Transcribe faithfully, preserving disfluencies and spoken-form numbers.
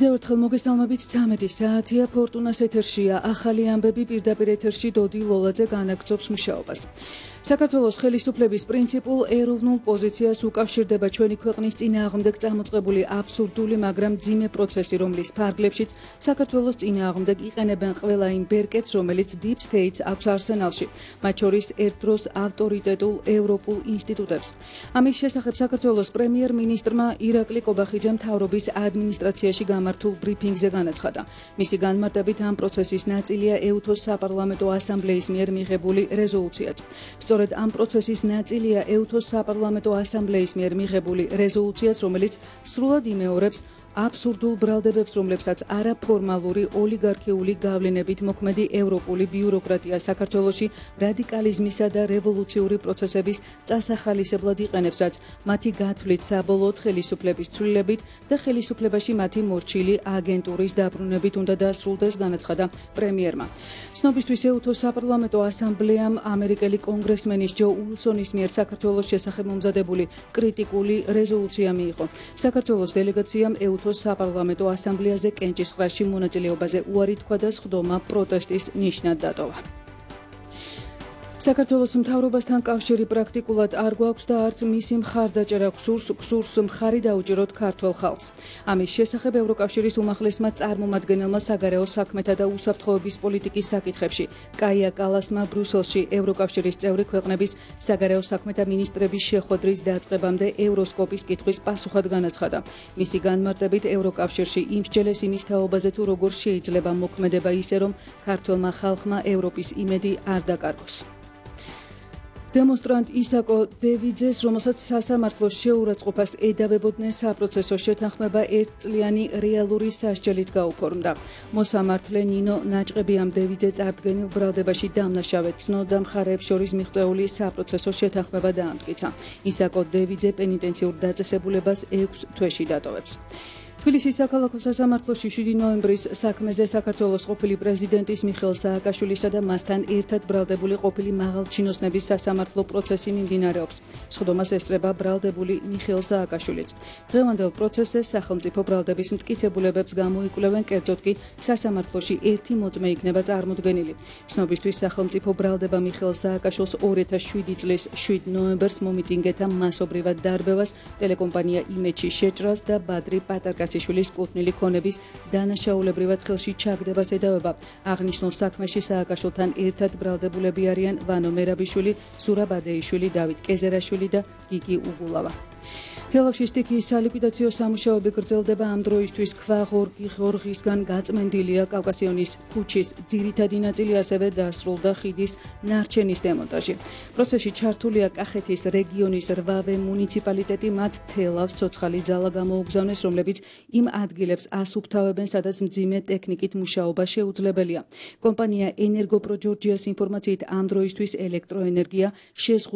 კიდევ ერთხელ მოგესალმებით ცამეტი საათია ფორტუნას ეთერშია ახალი ამბები პირდაპირ ეთერში დოდი ლოლაძე განაგრძობს მუშაობას. საქართველოს ხელისუფლების პრინციპულ ეროვნულ პოზიციას უკავშირდება ჩვენი ქვეყნის წინააღმდეგ წამოწყებული აბსურდული, მაგრამ მძიმე პროცესი, რომლის ფარგლებშიც საქართველოს წინააღმდეგ იყენებენ ყველა იმ ბერკეტს, რომელიც Deep State აქვს არსენალში, მათ შორის ერთდროს ავტორიტეტულ ევროპულ ინსტიტუტებს. ამის შესახებ საქართველოს პრემიერ-მინისტრმა ირაკლი კობახიძემ მთავრობის ადმინისტრაციაში გამართულ ბრიფინგზე განაცხადა. მისი განმარტებით ამ პროცესის ნაწილია ეუთოს საპარლამენტო ასამბლეის მიერ მიღებული რეზოლუციაც. სწორედ ამ პროცესის ნაწილია ეუთოს საპარლამენტო ასამბლეის მიერ მიღებული რეზოლუციაც, რომელიც სრულად იმეორებს აბსურდულ ბრალდებებს, რომლებსაც არაფორმალური ოლიგარქიული გავლენებით მოქმედი ევროპული ბიუროკრატია საქართველოში რადიკალიზმისა და რევოლუციური პროცესების წასახალისებლად იყენებს, რაც მათი გათვლით საბოლოოდ ხელისუფლების ცვლილებით და ხელისუფლებაში მათი მორჩილი აგენტურის დაბრუნებით უნდა დასრულდეს, განაცხადა პრემიერმა. ცნობისთვის ეუთოს საპარლამენტო ასამბლეამ ამერიკელი კონგრესმენის ჯო უილსონის მიერ საქართველოს შესახებ მომზადებული კრიტიკული რეზოლუცია მიიღო. საქართველოს დელეგაციამ ეუთოს საპარლამენტო ასამბლეაზე კენჭისყრაში მონაწილეობაზე უარი თქვა და სხდომა პროტესტის ნიშნად დატოვა. საქართველოს მთავრობასთან კავშირი პრაქტიკულად არ გვაქვს და არც მისი მხარდაჭერა გსურს, გსურს მხარი დაუჭიროთ ქართველ ხალხს. ამის შესახებ ევროკავშირის უმაღლესმა წარმომადგენელმა საგარეო საქმეთა და უსაფრთხოების პოლიტიკის საკითხებში კაია კალასმა ბრიუსელში ევროკავშირის წევრი ქვეყნების საგარეო საქმეთა მინისტრების შეხვედრის დაწყებამდე ევროსკოპის კითხვის პასუხად განაცხადა. მისი განმარტებით ევროკავშირში იმსჯელეს იმის თაობაზე, თუ როგორ შეიძლება მოქმედება ისე, რომ ქართველმა ხალხმა ევროპის იმედი არ დაკარგოს. დემონსტრანტ ისაკო დევიძეს, რომელსაც სასამართლოს შეურაცხყოფას ედავებოდნენ, საპროცესო შეთანხმება ერთწლიანი რეალური სასჯელით გაუფორმდა. მოსამართლე ნინო ნაჭყებიამ დევიძე წარდგენილ ბრალდებაში დამნაშავედ ცნო და მხარეებს შორის მიღწეული საპროცესო შეთანხმება დაამტკიცა. ისაკო დევიძე პენიტენციურ დაწესებულებას ექვს თვეში დატოვებს. თბილისის საქალაქო სასამართლოში შვიდი ნოემბრის საქმეზე საქართველოს ყოფილი პრეზიდენტის მიხეილ სააკაშვილისა და მასთან ერთად ბრალდებული ყოფილი მაღალჩინოსნების სასამართლო პროცესი მიმდინარეობს. სხდომას ესწრება ბრალდებული მიხეილ სააკაშვილიც. დღევანდელ პროცესზე სახელმწიფო ბრალდების მტკიცებულებებს გამოიკვლევენ, კერძოდ კი სასამართლოში ერთი მოწმე იქნება წარმოდგენილი. ცნობისთვის სახელმწიფო ბრალდება მიხეილ სააკაშვილს ორი ათას შვიდი წლის შვიდ ნოემბერს მომიტინგეთა მასობრივად დარბევას, ტელეკომპანია იმედში შეჭრას და ბადრი პატარკაცის შვილის კუთვნილი ქონების დანაშაულებრივად ხელში ჩაგდებას ედავება. აღნიშნულ საქმეში სააკაშვილთან ერთად ბრალდებულები არიან ვანო მერაბიშვილი, ზურაბ ადეიშვილი, დავით კეზერაშვილი და გიგი უგულავა. თელავში სტიქიის სალიკვიდაციო სამუშაოები გრძელდება. ამ დროისთვის ქვაღორგი ღორღისგან გაწმენდილია კავკასიონის ქუჩის ძირითადი ნაწილი, ასევე დასრულდა ხიდის ნარჩენის დემონტაჟი. პროცესში ჩართულია კახეთის რეგიონის რვავე მუნიციპალიტეტი, მათ თელავს ცოცხალი ძალა გამოუგზავნეს, რომლებიც იმ ადგილებს ასუფთავებენ, სადაც მძიმე ტექნიკით მუშაობა შეუძლებელია. კომპანია ენერგოპრო ჯორჯიას ინფორმაციით ამ დროისთვის ელექტროენერგია შეზღუდულია